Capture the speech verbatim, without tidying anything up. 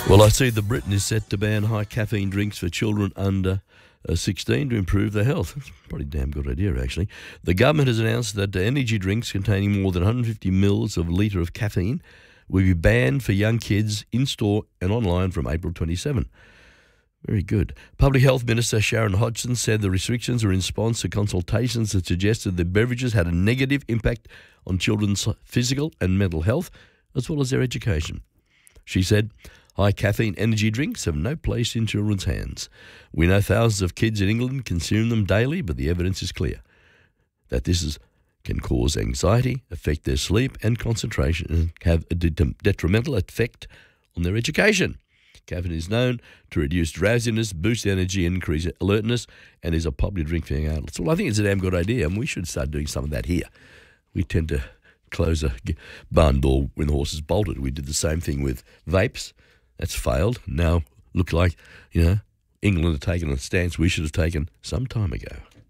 Well, I see that Britain is set to ban high caffeine drinks for children under uh, sixteen to improve their health. It's a pretty damn good idea, actually. The government has announced that energy drinks containing more than one hundred fifty mils of a litre of caffeine will be banned for young kids in-store and online from April twenty-seventh. Very good. Public Health Minister Sharon Hodgson said the restrictions were in response to consultations that suggested the beverages had a negative impact on children's physical and mental health, as well as their education. She said, "High caffeine energy drinks have no place in children's hands. We know thousands of kids in England consume them daily, but the evidence is clear that this is, can cause anxiety, affect their sleep and concentration, and have a det- detrimental effect on their education. Caffeine is known to reduce drowsiness, boost energy, and increase alertness, and is a popular drink for young adults." Well, I think it's a damn good idea, and we should start doing some of that here. We tend to close a barn door when the horse is bolted. We did the same thing with vapes. That's failed. Now, look like, you know, England have taken a stance we should have taken some time ago.